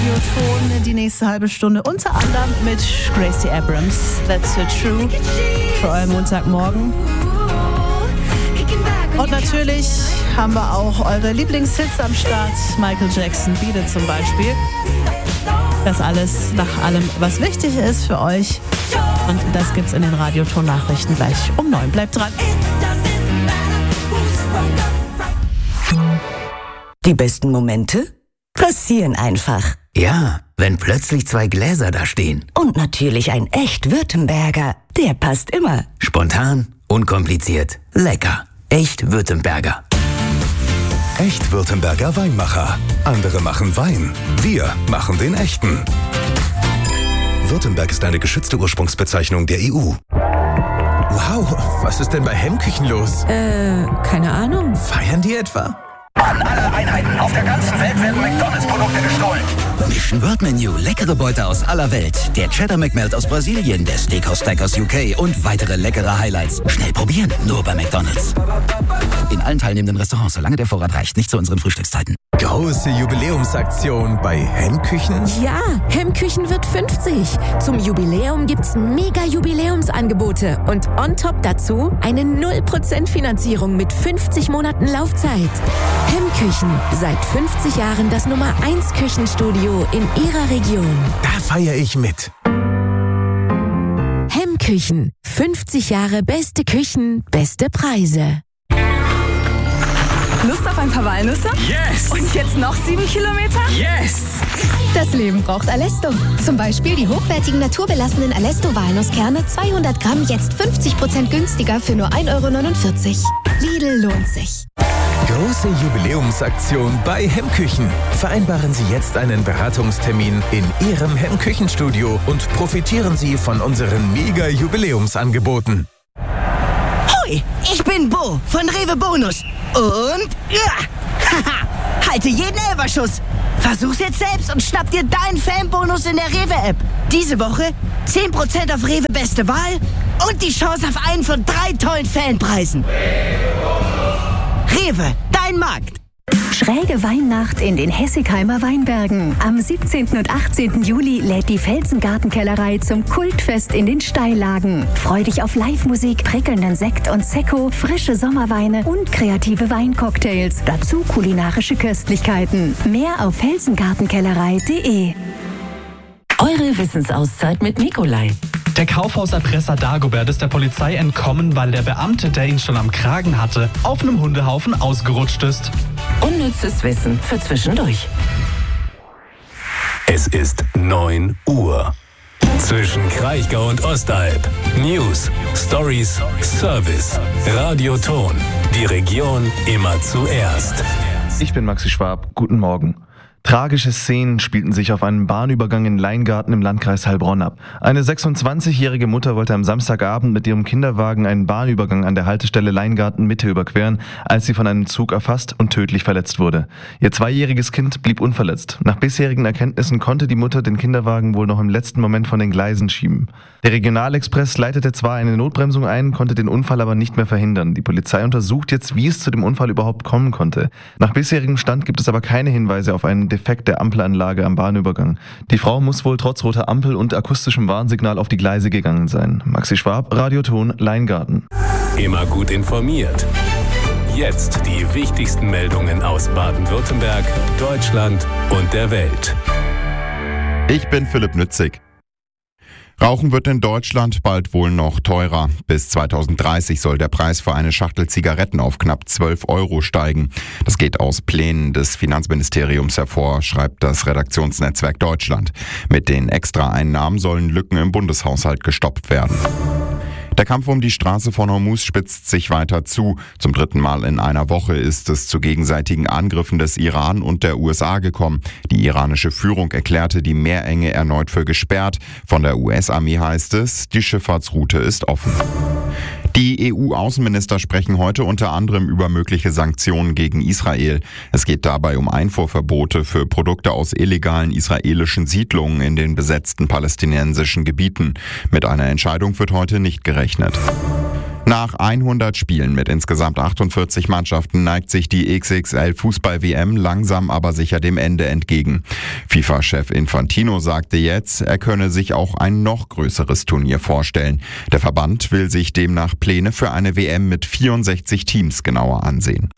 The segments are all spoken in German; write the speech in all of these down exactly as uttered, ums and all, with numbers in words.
Radioton die nächste halbe Stunde, unter anderem mit Gracie Abrams. That's so true. Für euren Montagmorgen. Und natürlich haben wir auch eure Lieblingshits am Start. Michael Jackson, Beat It zum Beispiel. Das alles nach allem, was wichtig ist für euch. Und das gibt's in den Radioton-Nachrichten gleich um neun. Bleibt dran. Die besten Momente passieren einfach. Ja, wenn plötzlich zwei Gläser da stehen. Und natürlich ein echt Württemberger. Der passt immer. Spontan, unkompliziert, lecker. Echt Württemberger. Echt Württemberger Weinmacher. Andere machen Wein. Wir machen den echten. Württemberg ist eine geschützte Ursprungsbezeichnung der E U. Wow, was ist denn bei Hemmküchen los? Äh, keine Ahnung. Feiern die etwa? An alle Einheiten auf der ganzen Welt werden McDonalds-Produkte gestohlen. Mission World Menu, leckere Beute aus aller Welt. Der Cheddar McMelt aus Brasilien, der Steakhouse Stack aus U K und weitere leckere Highlights. Schnell probieren, nur bei McDonalds. In allen teilnehmenden Restaurants, solange der Vorrat reicht, nicht zu unseren Frühstückszeiten. Große Jubiläumsaktion bei Hemmküchen? Ja, Hemmküchen wird fünfzig. Zum Jubiläum gibt's mega Jubiläumsangebote und on top dazu eine null Prozent Finanzierung mit fünfzig Monaten Laufzeit. Hemmküchen, seit fünfzig Jahren das Nummer eins Küchenstudio in Ihrer Region. Da feiere ich mit. Hemmküchen, fünfzig Jahre beste Küchen, beste Preise. Lust auf ein paar Walnüsse? Yes! Und jetzt noch sieben Kilometer? Yes! Das Leben braucht Alesto. Zum Beispiel die hochwertigen naturbelassenen Alesto-Walnusskerne, zweihundert Gramm, jetzt fünfzig Prozent günstiger für nur ein Euro neunundvierzig. Lidl lohnt sich. Große Jubiläumsaktion bei Hemmküchen. Vereinbaren Sie jetzt einen Beratungstermin in Ihrem Hemmküchenstudio und profitieren Sie von unseren Mega-Jubiläumsangeboten. Hoi, ich bin Bo von Rewe Bonus. Und ja, haha, halte jeden Elferschuss. Versuch's jetzt selbst und schnapp dir deinen Fanbonus in der Rewe-App. Diese Woche zehn Prozent auf Rewe Beste Wahl und die Chance auf einen von drei tollen Fanpreisen. Rewe, dein Markt. Schräge Weihnacht in den Hessigheimer Weinbergen. Am siebzehnten und achtzehnten Juli lädt die Felsengartenkellerei zum Kultfest in den Steillagen. Freu dich auf Live-Musik, prickelnden Sekt und Sekko, frische Sommerweine und kreative Weincocktails. Dazu kulinarische Köstlichkeiten. Mehr auf felsengartenkellerei punkt de. Eure Wissensauszeit mit Nikolai. Der Kaufhauserpresser Dagobert ist der Polizei entkommen, weil der Beamte, der ihn schon am Kragen hatte, auf einem Hundehaufen ausgerutscht ist. Unnützes Wissen für zwischendurch. Es ist neun Uhr. Zwischen Kraichgau und Ostalb. News, Stories, Service. Radioton. Die Region immer zuerst. Ich bin Maxi Schwab. Guten Morgen. Tragische Szenen spielten sich auf einem Bahnübergang in Leingarten im Landkreis Heilbronn ab. Eine sechsundzwanzigjährige Mutter wollte am Samstagabend mit ihrem Kinderwagen einen Bahnübergang an der Haltestelle Leingarten Mitte überqueren, als sie von einem Zug erfasst und tödlich verletzt wurde. Ihr zweijähriges Kind blieb unverletzt. Nach bisherigen Erkenntnissen konnte die Mutter den Kinderwagen wohl noch im letzten Moment von den Gleisen schieben. Der Regionalexpress leitete zwar eine Notbremsung ein, konnte den Unfall aber nicht mehr verhindern. Die Polizei untersucht jetzt, wie es zu dem Unfall überhaupt kommen konnte. Nach bisherigem Stand gibt es aber keine Hinweise auf einen Defekt der Ampelanlage am Bahnübergang. Die Frau muss wohl trotz roter Ampel und akustischem Warnsignal auf die Gleise gegangen sein. Maxi Schwab, Radioton, Leingarten. Immer gut informiert. Jetzt die wichtigsten Meldungen aus Baden-Württemberg, Deutschland und der Welt. Ich bin Philipp Nützig. Rauchen wird in Deutschland bald wohl noch teurer. Bis zweitausenddreißig soll der Preis für eine Schachtel Zigaretten auf knapp zwölf Euro steigen. Das geht aus Plänen des Finanzministeriums hervor, schreibt das Redaktionsnetzwerk Deutschland. Mit den Extraeinnahmen sollen Lücken im Bundeshaushalt gestoppt werden. Der Kampf um die Straße von Hormuz spitzt sich weiter zu. Zum dritten Mal in einer Woche ist es zu gegenseitigen Angriffen des Iran und der U S A gekommen. Die iranische Führung erklärte die Meerenge erneut für gesperrt. Von der U S-Armee heißt es, die Schifffahrtsroute ist offen. Die E U-Außenminister sprechen heute unter anderem über mögliche Sanktionen gegen Israel. Es geht dabei um Einfuhrverbote für Produkte aus illegalen israelischen Siedlungen in den besetzten palästinensischen Gebieten. Mit einer Entscheidung wird heute nicht gerechnet. Nach hundert Spielen mit insgesamt achtundvierzig Mannschaften neigt sich die X X L-Fußball-W M langsam aber sicher dem Ende entgegen. FIFA-Chef Infantino sagte jetzt, er könne sich auch ein noch größeres Turnier vorstellen. Der Verband will sich demnach Pläne für eine W M mit vierundsechzig Teams genauer ansehen.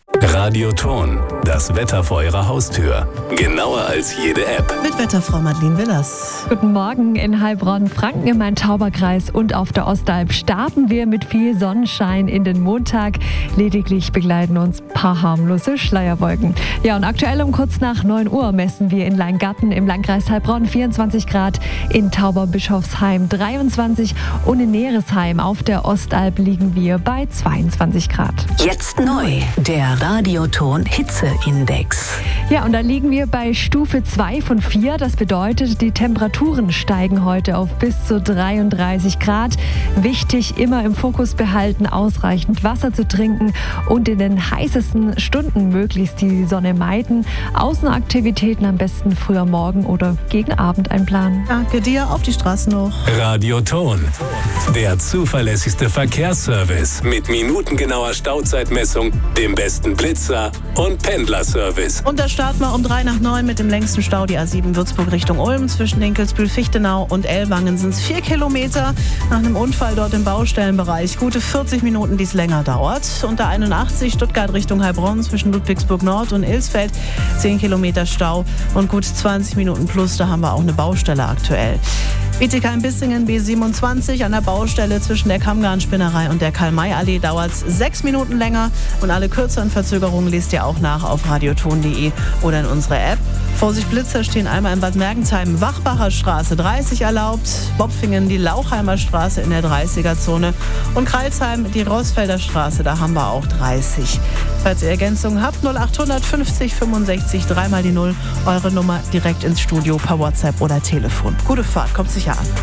Radioton, das Wetter vor Ihrer Haustür. Genauer als jede App. Mit Wetterfrau Madeleine Willers. Guten Morgen in Heilbronn, Franken im Main-Tauber-Kreis und auf der Ostalb starten wir mit viel Sonnenschein in den Montag. Lediglich begleiten uns ein paar harmlose Schleierwolken. Ja, und aktuell um kurz nach neun Uhr messen wir in Leingarten im Landkreis Heilbronn vierundzwanzig Grad, in Tauberbischofsheim dreiundzwanzig und in Neresheim auf der Ostalb liegen wir bei zweiundzwanzig Grad. Jetzt neu, der Radioton Hitzeindex. Ja, und da liegen wir bei Stufe zwei von vier. Das bedeutet, die Temperaturen steigen heute auf bis zu dreiunddreißig Grad. Wichtig, immer im Fokus behalten, ausreichend Wasser zu trinken und in den heißesten Stunden möglichst die Sonne meiden. Außenaktivitäten am besten früher Morgen oder gegen Abend einplanen. Danke dir, auf die Straßen noch. Radioton, der zuverlässigste Verkehrsservice mit minutengenauer Stauzeitmessung, dem besten Blitzer und Pendlerservice. Und da starten wir um drei nach neun mit dem längsten Stau, die A sieben Würzburg Richtung Ulm. Zwischen Dinkelsbühl-Fichtenau und Ellwangen sind es vier Kilometer. Nach einem Unfall dort im Baustellenbereich. Gute vierzig Minuten, die es länger dauert. Und der einundachtzig Stuttgart Richtung Heilbronn zwischen Ludwigsburg Nord und Ilsfeld. zehn Kilometer Stau und gut zwanzig Minuten plus. Da haben wir auch eine Baustelle aktuel. Bietigheim-Bissingen B siebenundzwanzig an der Baustelle zwischen der Kammgarnspinnerei und der Karl-May-Allee dauert es sechs Minuten länger. Und alle kürzeren Verzögerungen lest ihr auch nach auf radioton punkt de oder in unserer App. Vorsicht Blitzer stehen einmal in Bad Mergentheim, Wachbacher Straße dreißig erlaubt, Bopfingen die Lauchheimer Straße in der dreißiger-Zone und Kreilsheim die Rossfelder Straße, da haben wir auch dreißig. Falls ihr Ergänzungen habt, null acht fünfzig fünfundsechzig, dreimal die Null, eure Nummer direkt ins Studio per WhatsApp oder Telefon. Gute Fahrt, kommt sicher an.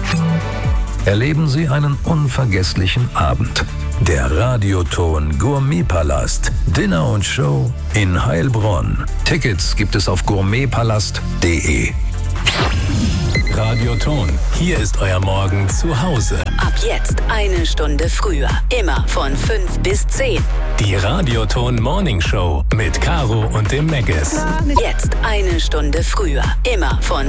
Erleben Sie einen unvergesslichen Abend. Der Radioton Gourmetpalast. Dinner und Show in Heilbronn. Tickets gibt es auf gourmetpalast punkt de. Radioton, hier ist euer Morgen zu Hause. Ab jetzt eine Stunde früher. Immer von fünf bis zehn. Die Radioton Morning Show mit Caro und dem Meggis. Jetzt eine Stunde früher. Immer von